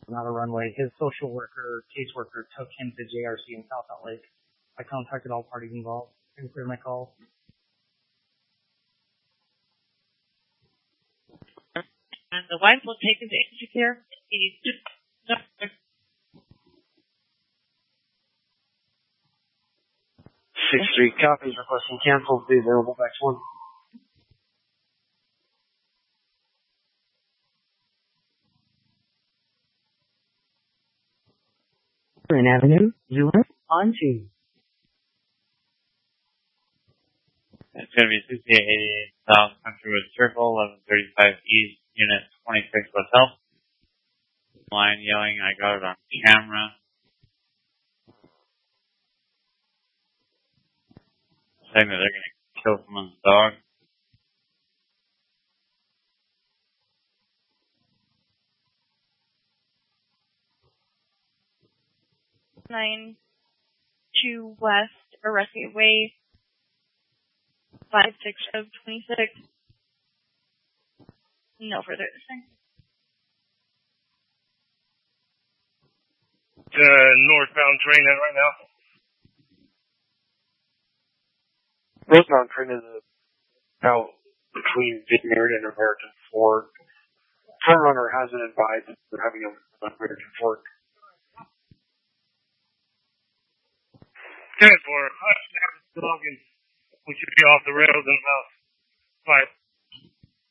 not a runway. His social worker, caseworker, took him to JRC in South Salt Lake. I contacted all parties involved and cleared my call. And the wife was taken to agency care. He just 6-3 copies requesting cancel. Be available back one. Green Avenue, US on 2. It's going to be 6888 South Countrywood Circle, 1135 East, Unit 26 Hotel. Line yelling, I got it on camera. Saying that they're going to kill someone's dog. Nine 2 West, Arresti Way, 56 of 26. No further listening. Northbound train in right now. Northbound train is out between Vineyard and American Fork. Frontrunner hasn't advised that they're having a American Fork. 10-4. We should be off the rails in about 5